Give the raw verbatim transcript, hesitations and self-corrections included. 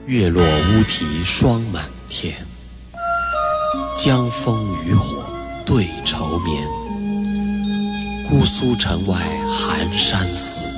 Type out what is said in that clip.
月落乌啼霜满天，江枫渔火对愁眠。姑苏城外寒山寺，